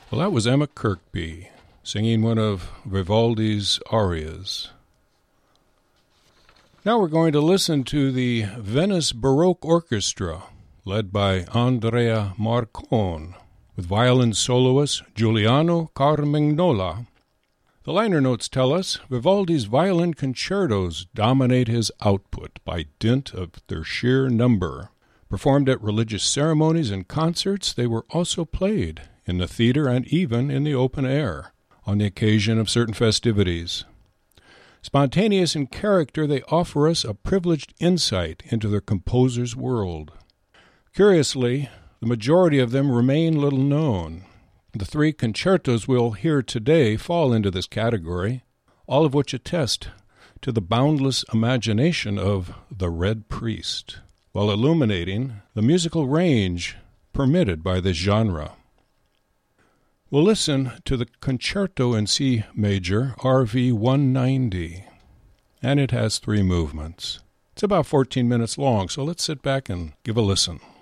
Well, that was Emma Kirkby singing one of Vivaldi's arias. Now we're going to listen to the Venice Baroque Orchestra, led by Andrea Marcon, with violin soloist Giuliano Carmignola. The liner notes tell us Vivaldi's violin concertos dominate his output by dint of their sheer number. Performed at religious ceremonies and concerts, they were also played in the theater and even in the open air on the occasion of certain festivities. Spontaneous in character, they offer us a privileged insight into their composer's world. Curiously, the majority of them remain little known. The three concertos we'll hear today fall into this category, all of which attest to the boundless imagination of the Red Priest, while illuminating the musical range permitted by this genre. We'll listen to the Concerto in C Major, RV 190, and it has 3 movements. It's about 14 minutes long, so let's sit back and give a listen.